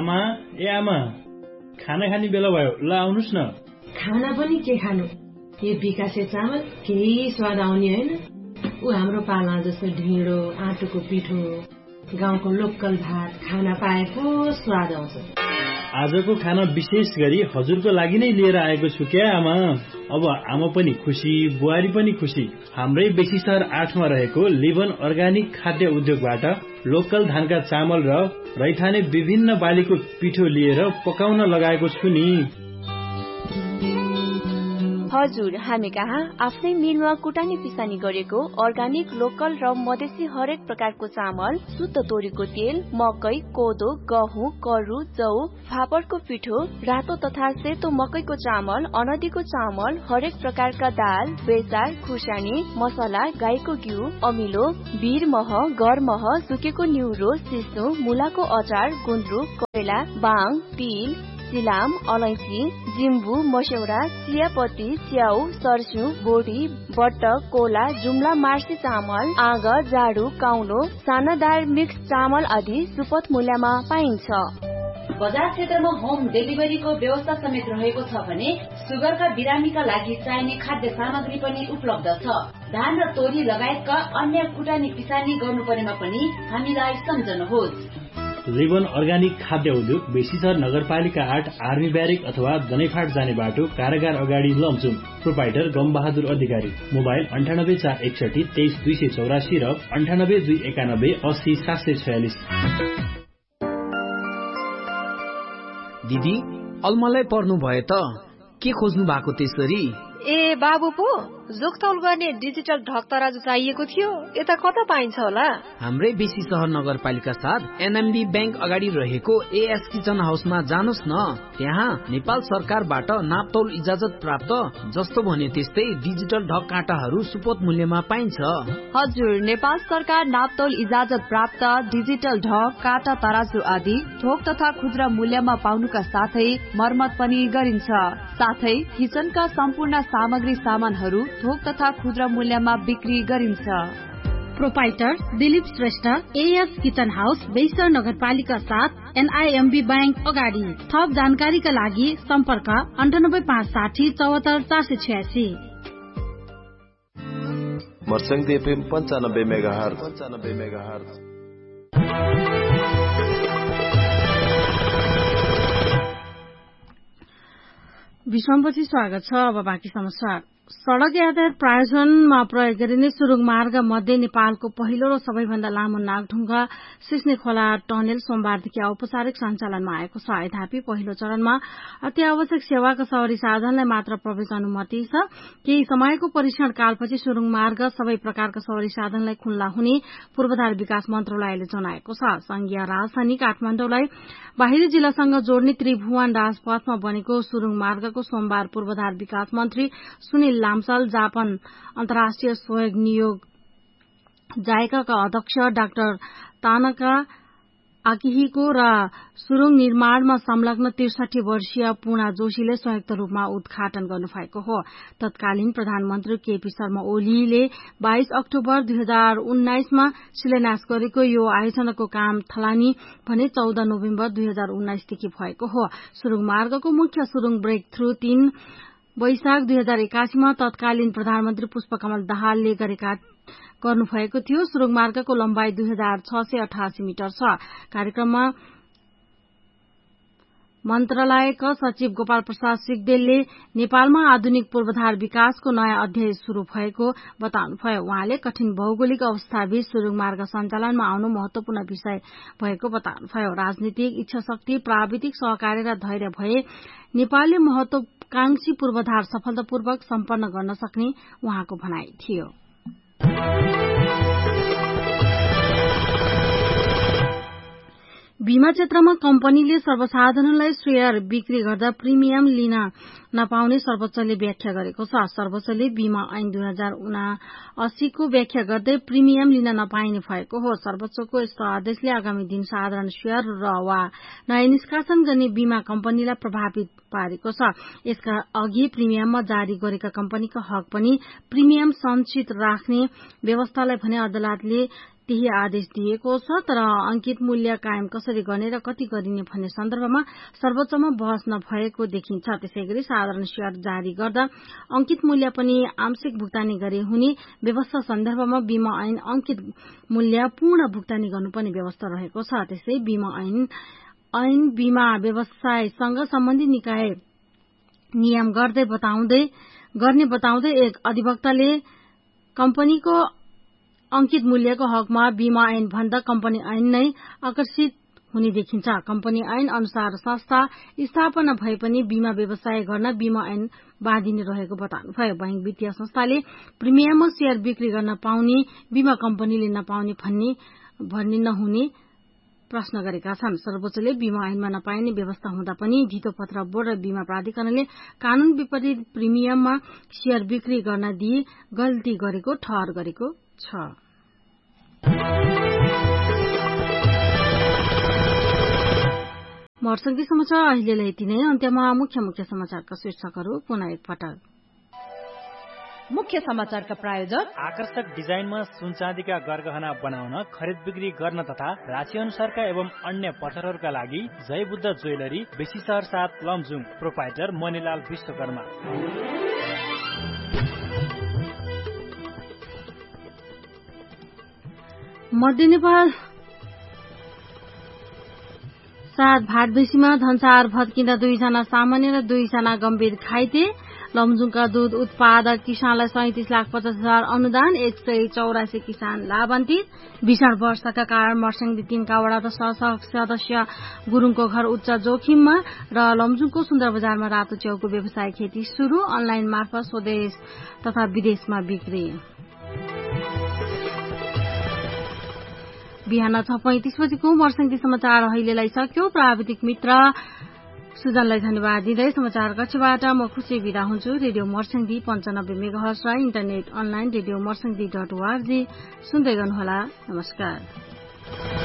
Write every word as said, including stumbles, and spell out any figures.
आमा ए आमा खाना खाने बेला भयो, ल आउनुस् न। खाना पनि के खानु, यो विकासे चामल केही स्वाद आउने होइन। ऊ हाम्रो पाला जस्तो ढिँडो आँटोको पिठो गाउँको लोकल भात खाना पाएको स्वाद आउँछ। आजको खाना विशेष गरी हजुरको लागि नै लिएर आएको छु क्या आमा। अब आमा पनि खुसी, बुहारी पनि खुसी। हाम्रै बेसी सहर आठमा रहेको लिभन अर्गानिक खाद्य उद्योगबाट लोकल धानका चामल र रैथाने विभिन्न बालीको पिठो लिएर पकाउन लगाएको छु नि। हजुर, हामी कहाँ आफ्नै मिलमा कुटानी पिसानी गरेको अर्गानिक लोकल र मधेसी हरेक प्रकारको चामल, शुद्ध तोरीको तेल, मकै, कोदो, गहुँ, करु, जौ, फापरको पिठो, रातो तथा सेतो मकैको चामल, अनदीको चामल, हरेक प्रकारका दाल, बेसार, खुर्सानी, मसला, गाईको घिउ, अमिलो, भिर मह, गर मह, सुकेको न्युरो, सिस्नो, मुलाको अचार, गुन्द्रुक, करेला, बाङ, तिल, सिलाम, अलैँची, जिम्बु, मस्यौरा, चियापत्ती, च्याउ, सर्स्यु, बोडी, बट्टक, कोला, जुम्ला मार्सी चामल, आग, जाडु, काउलो, सानादार मिक्स चामल आदि सुपथ मूल्यमा पाइन्छ। बजार क्षेत्रमा होम डेलिभरीको व्यवस्था समेत रहेको छ भने सुगरका बिरामीका लागि चाहिने खाद्य सामग्री पनि उपलब्ध छ। धान र तोरी लगायतका अन्य कुटानी पिसानी गर्नु परेमा पनि हामीलाई सम्झनुहोस्। लिभन अर्गानिक खाद्य उद्योग बेसीसर नगरपालिका आठ आर्मी ब्यारेक अथवा दनैफाट जाने बाटो कारागार अगाडि लमचुम। प्रोपाइटर गमबहादुर अधिकारी। मोबाइल अन्ठानब्बे चार एकसठी तेइस दुई सय चौरासी र अन्ठानब्बे दुई एकानब्बे अस्सी सात सय छयालिस। दिदी अलमलै पर्नु भयो त के खोज्नु भएको त्यसरी? ए बाबु पो जोगतौल गर्ने डिजिटल ढक तराजु चाहिएको थियो, यता कता पाइन्छ होला? हाम्रै बेसी सहर नगरपालिका साथ एनएमबी बैंक अगाडि रहेको एएस किचन हाउसमा जानुस् न। त्यहाँ नेपाल सरकारबाट नापतौल इजाजत प्राप्त जस्तो भने त्यस्तै डिजिटल ढक काँटाहरू सुपथ मूल्यमा पाइन्छ। हजुर, नेपाल सरकार नापतौल इजाजत प्राप्त डिजिटल ढक काँटा तराजु आदि थोक तथा खुद्रा मूल्यमा पाउनुका साथै मर्मत पनि गरिन्छ। साथै किचनका सम्पूर्ण सामग्री सामानहरू थोक तथा खुद्रा मूल्यमा बिक्री गरिन्छ। Proprietor Dilip Shrestha, as kitchen house, बेसीसर नगरपालिका साथ एनआईएमबी बैंक अगाडि। थप जानकारीका लागि सम्पर्क अन्ठानब्बे पाँच साठी चौहत्तर चार सय छयासी। मर्सङ्गी एफएम पञ्चानब्बे मेगाहर्ज पञ्चानब्बे मेगाहर्ज। विश्रामपछि स्वागत छ। अब बाँकी समाचार। सड़क यातायात प्रायोजनमा प्रयोग गरिने सुरुङ मार्ग मध्ये नेपालको पहिलो र सबैभन्दा लामो नागढुङ्गा सिस्ने खोला टनेल सोमबारदेखि औपचारिक सञ्चालनमा आएको छ। यद्यपि पहिलो चरणमा अत्यावश्यक सेवाका सवारी साधनलाई मात्र प्रवेश अनुमति छ। केही समयको परीक्षण कालपछि सुरुङ मार्ग सबै प्रकारका सवारी साधनलाई खुल्ला हुने पूर्वाधार विकास मन्त्रालयले जनाएको छ। संघीय राजधानी काठमाडौँलाई बाहिरी जिल्लासँग जोड्ने त्रिभुवन राजपथमा बनेको सुरुङ मार्गको सोमबार पूर्वाधार विकास मन्त्री सुनिल लाम्साल, जापान अन्तर्राष्ट्रिय सहयोग नियोग जायकाका अध्यक्ष डाक्टर तानका आकिहिको र सुरुङ निर्माणमा संलग्न त्रिसठी वर्षीय पूर्णा जोशीले संयुक्त रूपमा उद्घाटन गर्नुभएको हो। तत्कालीन प्रधानमन्त्री केपी शर्मा ओलीले बाइस अक्टोबर दुई हजार उन्नाइसमा शिलान्यास गरेको यो आयोजनाको काम थलानी भने चौध नोभेम्बर दुई हजार उन्नाइसदेखि भएको हो। सुरुङ मार्गको मुख्य सुरुङ ब्रेक थ्रू तीन वैशाख दुई हजार एकासीमा तत्कालीन प्रधानमन्त्री पुष्पकमल दाहालले गरेका गर्नुभएको थियो। सुरुङ मार्गको लम्बाई दुई हजार छ सय अठासी मिटर छ। कार्यक्रममा मन्त्रालयका सचिव गोपाल प्रसाद सिगदेलले नेपालमा आधुनिक पूर्वाधार विकासको नयाँ अध्याय शुरू भएको बताउनुभयो। उहाँले कठिन भौगोलिक अवस्थाबीच सुरुङ मार्ग सञ्चालनमा आउनु महत्वपूर्ण विषय भएको बताउनुभयो। राजनीतिक इच्छा शक्ति, प्राविधिक सहकार्य र धैर्य भए नेपालले महत्वकांक्षी पूर्वाधार सफलतापूर्वक सम्पन्न गर्न सक्ने उहाँको भनाइ थियो। बीमा क्षेत्रमा कम्पनीले सर्वसाधारणलाई शेयर बिक्री गर्दा प्रिमियम लिन नपाउने सर्वोच्चले व्याख्या गरेको छ। सर्वोच्चले बीमा ऐन दुई हजार उनासीको व्याख्या गर्दै प्रिमियम लिन नपाइने भएको हो। सर्वोच्चको यस्तो आदेशले आगामी दिन साधारण शेयर र वा नयाँ निष्कासन गर्ने बीमा कम्पनीलाई प्रभावित पारेको छ। यसका अघि प्रिमियममा जारी गरेका कम्पनीका हक पनि प्रिमियम सञ्चित राख्ने व्यवस्थालाई भने अदालतले त्यही आदेश दिएको छ। तर अंकित मूल्य कायम कसरी गर्ने र कति गरिने भन्ने सन्दर्भमा सर्वोच्चमा बहस नभएको देखिन्छ। त्यसैगरी साधारण शेयर जारी गर्दा अंकित मूल्य पनि आंशिक भुक्तानी गरे हुने व्यवस्था सन्दर्भमा बीमा ऐन अंकित मूल्य पूर्ण भुक्तानी गर्नुपर्ने व्यवस्था रहेको छ। त्यसै बीमा ऐन ऐन बीमा व्यवसायसँग सम्बन्धित निकाय नियम गर्दै बताउँदै गर्ने बताउँदै एक अधिवक्ताले कम्पनीको अंकित मूल्यको हकमा बीमा ऐन भन्दा कम्पनी ऐन नै आकर्षित हुने देखिन्छ। कम्पनी ऐन अनुसार संस्था स्थापना भए पनि बीमा व्यवसाय गर्न बीमा ऐन बाँधिने रहेको बताउनुभयो। बैंक वित्तीय संस्थाले प्रिमियममा शेयर बिक्री गर्न पाउने बीमा कम्पनीले नपाउने भन्ने भन्ने नहुने प्रश्न गरेका छन्। सर्वोच्चले बीमा ऐनमा नपाइने व्यवस्था हुँदा पनि धितोपत्र बोर्ड र बीमा प्राधिकरणले कानून विपरीत प्रिमियममा शेयर बिक्री गर्न दिए गल्ती गरेको ठहर गरेको छ। मर्सङ्गी समाचार अहिलेलाई यति नै। अन्त्यमा मुख्य मुख्य समाचारका शीर्षकहरू पुनः एकपटक। मुख्य समाचारका प्रायोजक आकर्षक डिजाइनमा सुनचाँदीका गरगहना बनाउन खरिद बिक्री गर्न तथा राशि अनुसारका एवं अन्य पत्थरहरूका लागि जय बुद्ध ज्वेलरी बेसी शहर सात लमजुङ प्रोपाइटर मणिलाल विश्वकर्मा। मध्य नेपाल सात भाटबेसीमा धनसार भत्किँदा दुईजना सामान्य र दुईजना गम्भीर घाइते। लमजुङका दूध उत्पादक किसानलाई सैतिस लाख पचास हजार अनुदान, एक सय चौरासी किसान लाभान्वित। भीषण वर्षाका कारण मर्स्याङ्दी तीनका वडा सदस्य गुरूङको घर उच्च जोखिममा र लमजुङको सुन्दर बजारमा रातो च्याउको व्यवसाय खेती शुरू। अनलाइन मार्फत स्वदेश तथा विदेशमा बिक्री। बिहान छ पैंतिस बजेको मर्स्याङ्दी समाचार अहिलेलाई सक्यो। प्राविधिक मित्र सुजनलाई धन्यवाद दिँदै समाचार कक्षबाट म खुशी विदा हुन्छु। रेडियो मर्स्याङ्दी पञ्चानब्बे मेगाहर्ज र internet online radio Marsyangdi dot ORG सुन्दै गर्नुहोला। नमस्कार।